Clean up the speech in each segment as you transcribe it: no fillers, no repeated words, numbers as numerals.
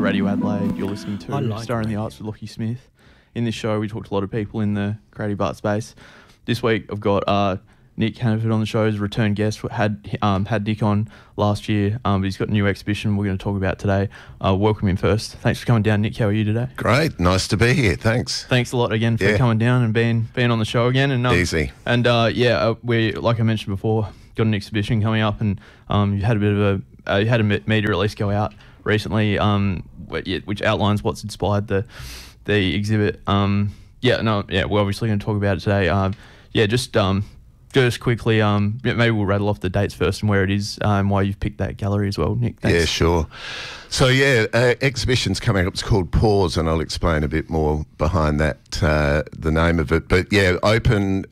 Radio Adelaide. You're listening I to like Star in the radio. Arts with Lockie Smith. In this show, we talk to a lot of people in the creative art space. This week, I've got Nick Hannaford on the show as a return guest. Had Nick on last year, but he's got a new exhibition we're going to talk about today. Welcome him first. Thanks for coming down, Nick. How are you today? Great, nice to be here. Thanks. Thanks a lot again for coming down and being on the show again. And Easy. And we, like I mentioned before, got an exhibition coming up, and you had a bit of you had a media release go out recently, which outlines what's inspired the exhibit. We're obviously going to talk about it today. Just quickly, maybe we'll rattle off the dates first and where it is, and why you've picked that gallery as well, Nick. Thanks. Yeah, sure. So, exhibition's coming up. It's called Pause, and I'll explain a bit more behind that, the name of it. But, open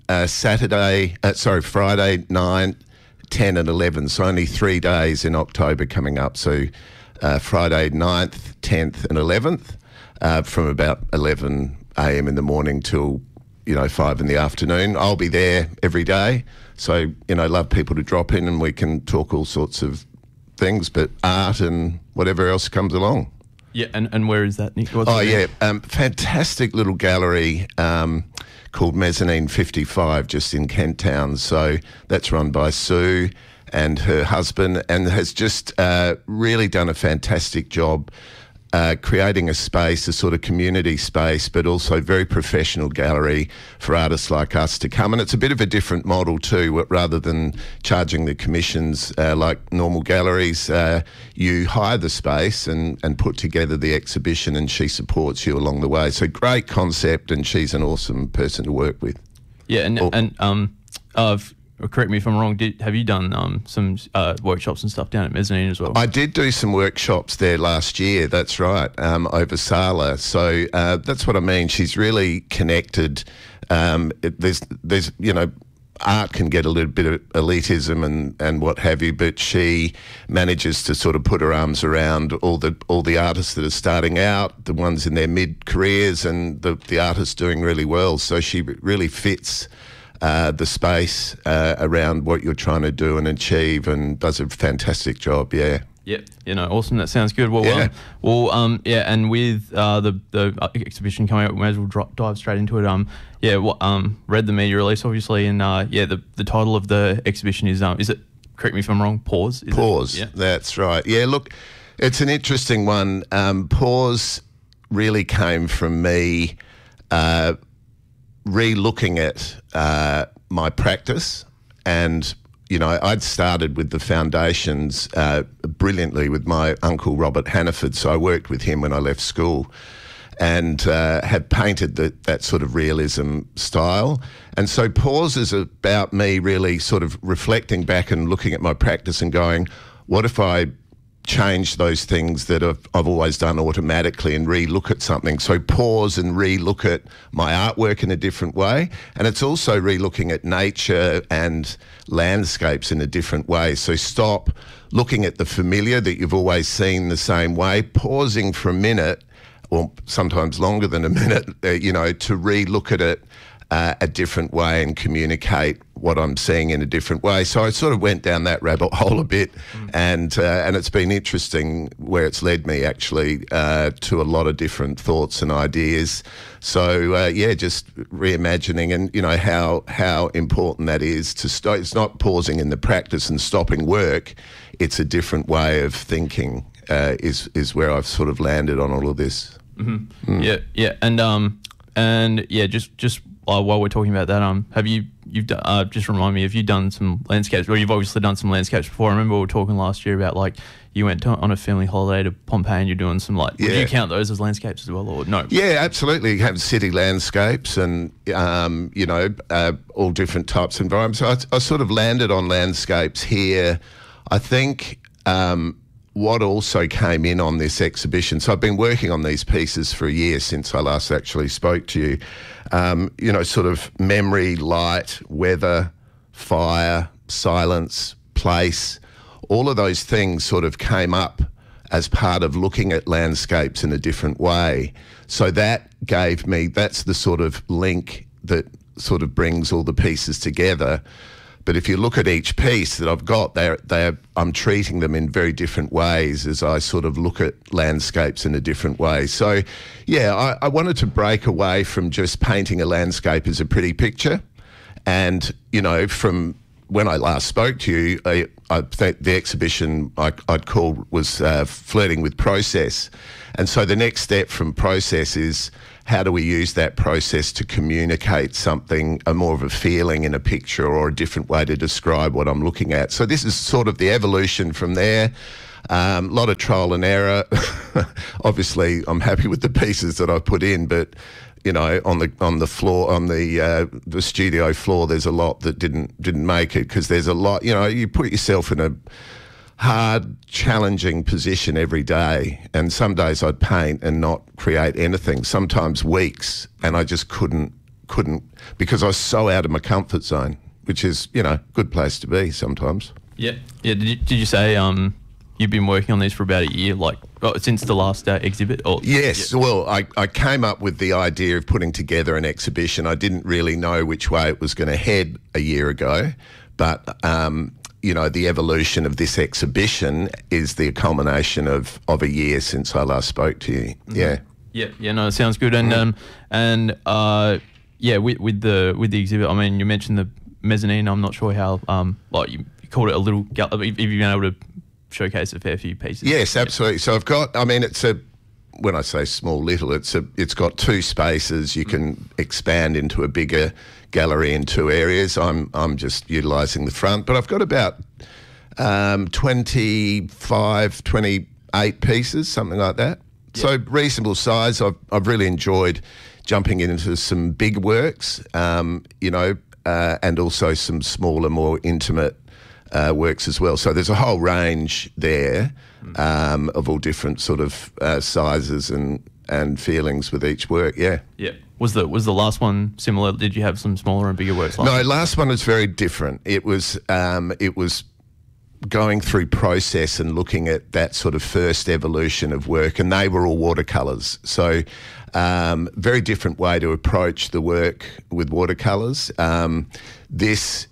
Friday, 9, 10 and 11. So only 3 days in October coming up. So Friday 9th, 10th and 11th from about 11 a.m. in the morning till 5 in the afternoon. I'll be there every day. So, love people to drop in and we can talk all sorts of things, but art and whatever else comes along. Yeah, and where is that, Nick? Fantastic little gallery called Mezzanine 55 just in Kent Town. So that's run by Sue and her husband, and has just really done a fantastic job creating a space, a sort of community space, but also very professional gallery for artists like us to come. And it's a bit of a different model too. Rather than charging the commissions like normal galleries, you hire the space and put together the exhibition, and she supports you along the way. So great concept, and she's an awesome person to work with. Yeah, correct me if I'm wrong, have you done some workshops and stuff down at Mezzanine as well? I did do some workshops there last year, that's right, over Sala. So that's what I mean. She's really connected. There's art can get a little bit of elitism and what have you, but she manages to sort of put her arms around all the artists that are starting out, the ones in their mid-careers, and the artists doing really well. So she really fits the space around what you're trying to do and achieve, and does a fantastic job. Yeah. Yep. Awesome. That sounds good. Well, and with the exhibition coming up, we may as well dive straight into it. Read the media release, obviously, and the title of the exhibition is it? Correct me if I'm wrong. Pause. Pause. Yeah. That's right. Yeah. Look, it's an interesting one. Pause really came from me re-looking at my practice, and I'd started with the foundations brilliantly with my uncle Robert Hannaford, so I worked with him when I left school, and had painted that sort of realism style. And so Pause is about me really sort of reflecting back and looking at my practice and going, what if I change those things that I've always done automatically and re-look at something? So pause and re-look at my artwork in a different way. And it's also re-looking at nature and landscapes in a different way. So stop looking at the familiar that you've always seen the same way, pausing for a minute, or sometimes longer than a minute, to re-look at it a different way and communicate what I'm seeing in a different way. So I sort of went down that rabbit hole a bit, and it's been interesting where it's led me actually to a lot of different thoughts and ideas. So just reimagining, and how important that is to it's not pausing in the practice and stopping work. It's a different way of thinking is where I've sort of landed on all of this. Mm-hmm. Just while we're talking about that, have you've just remind me, have you done some landscapes? Well, you've obviously done some landscapes before. I remember we were talking last year about you went on a family holiday to Pompeii, and you're doing some would you count those as landscapes as well, or no? Yeah, absolutely. You have city landscapes and all different types of environments. So I sort of landed on landscapes here. I think what also came in on this exhibition, so I've been working on these pieces for a year since I last actually spoke to you, sort of memory, light, weather, fire, silence, place, all of those things sort of came up as part of looking at landscapes in a different way. So that's the sort of link that sort of brings all the pieces together. But if you look at each piece that I've got, I'm treating them in very different ways as I sort of look at landscapes in a different way. So, yeah, I wanted to break away from just painting a landscape as a pretty picture. And, you know, from when I last spoke to you, I think the exhibition I'd call was Flirting with Process. And so the next step from process is, how do we use that process to communicate something, a more of a feeling in a picture or a different way to describe what I'm looking at? So this is sort of the evolution from there. A lot of trial and error. Obviously, I'm happy with the pieces that I've put in, but you know, on the floor, on the studio floor, there's a lot that didn't make it, because there's a lot. You know, you put yourself in a hard, challenging position every day, and some days I'd paint and not create anything, sometimes weeks, and I just couldn't, because I was so out of my comfort zone, which is, you know, a good place to be sometimes. Yeah. Did you say you've been working on these for about a year, like since the last exhibit? Or yes. Yeah. Well, I came up with the idea of putting together an exhibition. I didn't really know which way it was going to head a year ago, but you know, the evolution of this exhibition is the culmination of a year since I last spoke to you. Yeah. Yeah. No, it sounds good. And yeah, with the exhibit, I mean, you mentioned the mezzanine. I'm not sure how like you called it a little. If you've been able to showcase a fair few pieces. Yes, absolutely. So I've got. I mean, when I say small little, it's got two spaces. You can expand into a bigger gallery in two areas. I'm just utilising the front, but I've got about 25, 28 pieces, something like that. Yep. So reasonable size. I've really enjoyed jumping into some big works, you know, and also some smaller, more intimate works as well. So there's a whole range there of all different sort of sizes and feelings with each work. Yeah. Yeah. Was the last one similar? Did you have some smaller and bigger works? No, last one was very different. It was going through process and looking at that sort of first evolution of work, and they were all watercolours. So very different way to approach the work with watercolours. These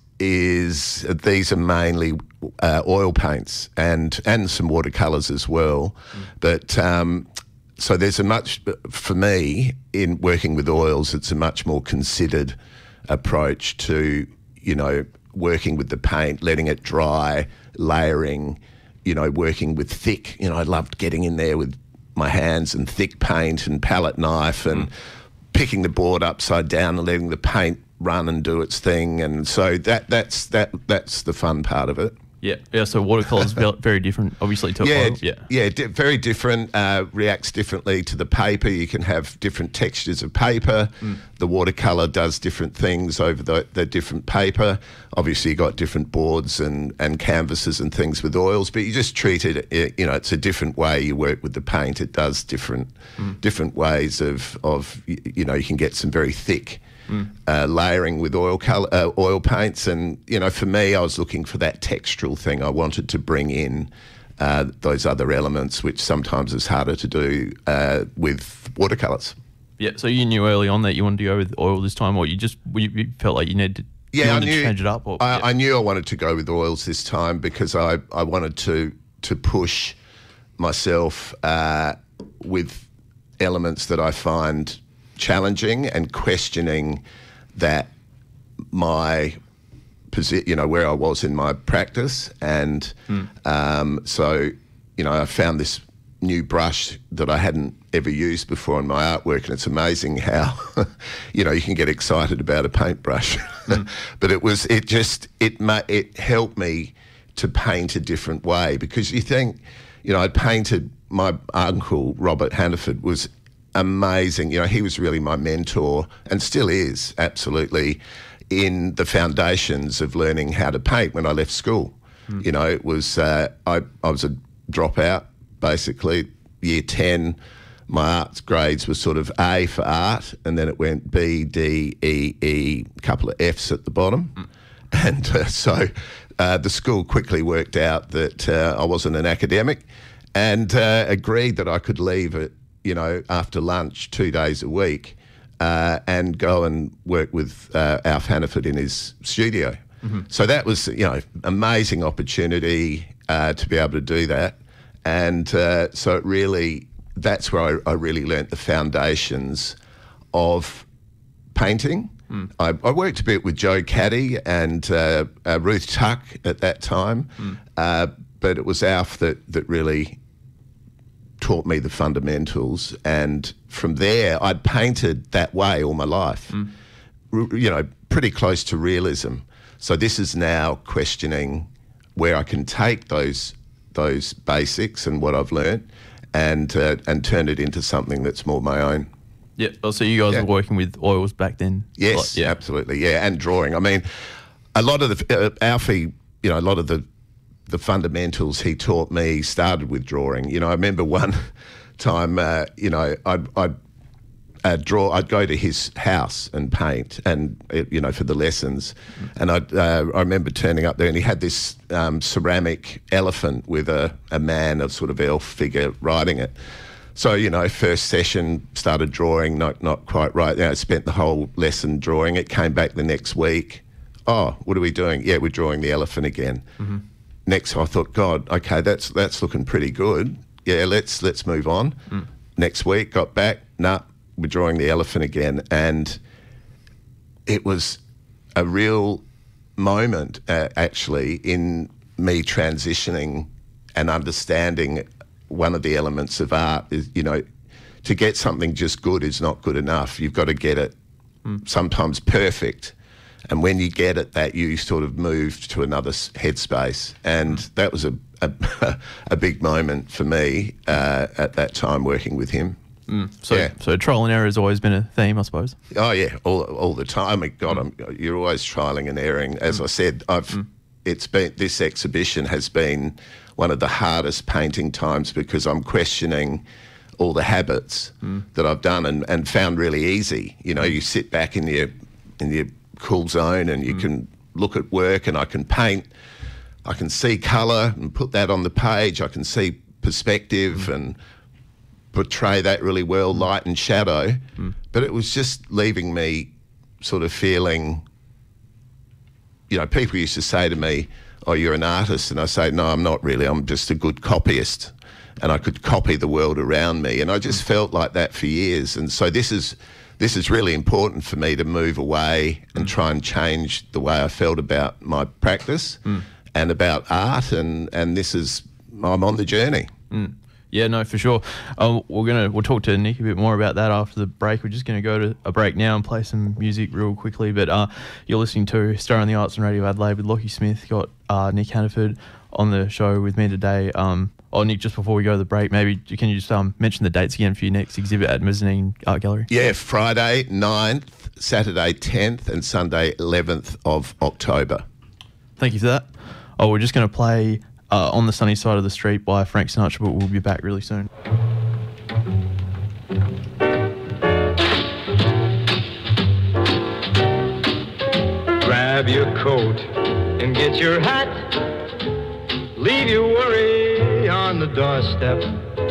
are mainly oil paints and some watercolours as well. But so there's for me, in working with oils, it's a much more considered approach to, you know, working with the paint, letting it dry, layering, you know, working with thick. You know, I loved getting in there with my hands and thick paint and palette knife and picking the board upside down and letting the paint run and do its thing. And so that's the fun part of it. Yeah. So watercolours very different, obviously, to oil. Very different. Reacts differently to the paper. You can have different textures of paper. The watercolour does different things over the different paper. Obviously, you got different boards and canvases and things with oils, but you just treat it. You know, it's a different way you work with the paint. It does different ways of you know, you can get some very thick. Layering with oil paints, and you know, for me, I was looking for that textural thing. I wanted to bring in those other elements, which sometimes is harder to do with watercolours. Yeah. So you knew early on that you wanted to go with oil this time, or you felt like you needed to. Yeah, I knew. To change it up. I knew I wanted to go with oils this time because I wanted to push myself with elements that I find challenging and questioning that my position, you know, where I was in my practice. And so, you know, I found this new brush that I hadn't ever used before in my artwork, and it's amazing how, you know, you can get excited about a paintbrush. But it helped me to paint a different way, because you think, you know, I'd painted, my uncle, Robert Hannaford, was amazing. You know, he was really my mentor and still is, absolutely, in the foundations of learning how to paint when I left school. You know, it was, I was a dropout, basically. Year 10, my arts grades were sort of A for art, and then it went B, D, E, E, a couple of Fs at the bottom. And so the school quickly worked out that I wasn't an academic, and agreed that I could leave it, you know, after lunch 2 days a week and go and work with Alf Hannaford in his studio. So that was, amazing opportunity to be able to do that. And so it really, that's where I really learnt the foundations of painting. I worked a bit with Joe Caddy and Ruth Tuck at that time, but it was Alf that really taught me the fundamentals. And from there, I'd painted that way all my life, pretty close to realism. So this is now questioning where I can take those basics and what I've learnt and turn it into something that's more my own. Yeah. Oh, so you guys were working with oils back then? Yes, absolutely. Yeah, and drawing. I mean, a lot of Alfie, a lot of the fundamentals he taught me started with drawing. I remember one time, I'd go to his house and paint, and for the lessons, and I remember turning up there, and he had this ceramic elephant with a man, a sort of elf figure riding it. So first session started drawing, not quite right. I spent the whole lesson drawing it. Came back the next week. Oh, what are we doing? Yeah, we're drawing the elephant again. Next, I thought, God, okay, that's looking pretty good. Yeah, let's move on. Next week, got back. Nah, we're drawing the elephant again, and it was a real moment, actually, in me transitioning and understanding one of the elements of art is, to get something just good is not good enough. You've got to get it sometimes perfect. And when you get it, that you sort of moved to another headspace. And that was a big moment for me at that time working with him. So trial and error has always been a theme, I suppose. Oh yeah, all the time. I mean, God, you're always trialing and erring. As I said, this exhibition has been one of the hardest painting times because I'm questioning all the habits that I've done and found really easy. You sit back in your cool zone and you can look at work, and I can paint. I can see colour and put that on the page. I can see perspective and portray that really well, light and shadow. But it was just leaving me sort of feeling, people used to say to me, oh, you're an artist. And I say, no, I'm not really. I'm just a good copyist. And I could copy the world around me. And I just felt like that for years. And so this is really important for me to move away and try and change the way I felt about my practice and about art. And I'm on the journey. Yeah, no, for sure. We'll talk to Nick a bit more about that after the break. We're just going to go to a break now and play some music real quickly. But you're listening to Star on the Arts on Radio Adelaide with Lockie Smith. Got Nick Hannaford on the show with me today. Nick, just before we go to the break, maybe can you just mention the dates again for your next exhibit at Mezzanine Art Gallery? Yeah, Friday 9th, Saturday 10th and Sunday 11th of October. Thank you for that. We're just going to play On the Sunny Side of the Street by Frank Sinatra, but we'll be back really soon. Grab your coat and get your hat. Leave your worry on the doorstep.